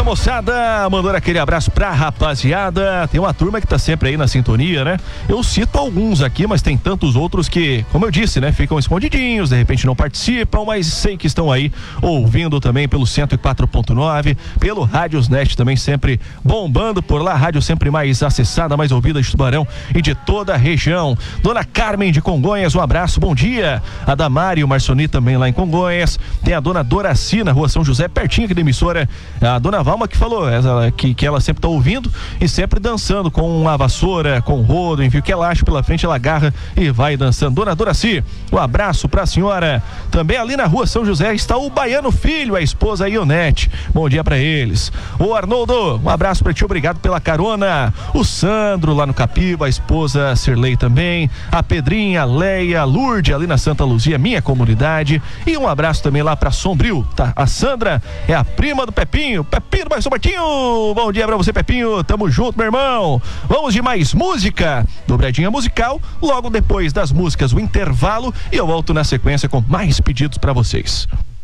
moçada, mandando aquele abraço pra rapaziada. Tem uma turma que tá sempre aí na sintonia, né? Eu cito alguns aqui, mas tem tantos outros que, como eu disse, né? Ficam escondidinhos, de repente não participam, mas sei que estão aí ouvindo também pelo 104.9, pelo Rádiosnet também sempre bombando por lá. Rádio sempre mais acessada, mais ouvida de Tubarão e de toda a região. Dona Carmen de Congonhas, um abraço, bom dia. A Damari e o Marcioni também lá em Congonhas. Tem a dona Doraci na Rua São José, pertinho aqui da emissora. A dona Valma que falou que ela sempre tá ouvindo e sempre dançando com uma vassoura, com rodo, enfim, o que ela acha pela frente ela agarra e vai dançando. Dona Doraci, um abraço pra senhora. Também ali na Rua São José está o Baiano Filho, a esposa Ionete. Bom dia pra eles. O Arnoldo, um abraço pra ti, obrigado pela carona. O Sandro lá no Capiba, a esposa Cirlei também. A Pedrinha, a Leia, a Lourdes ali na Santa Luzia, minha comunidade. E um abraço também lá pra Sombrio, tá? A Sandra é a prima do Pepinho do Bairro São Martinho. Bom dia pra você, Pepinho, tamo junto, meu irmão. Vamos de mais música, dobradinha musical, logo depois das músicas, o intervalo, e eu volto na sequência com mais pedidos pra vocês.